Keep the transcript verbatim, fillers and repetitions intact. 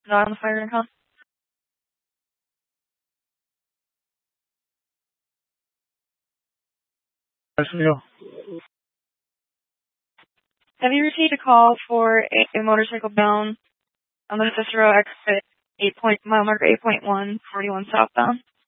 not on the fire account. Have you received a call for a, a motorcycle down on the Cicero exit, eight point, mile marker eight point one, forty-one southbound?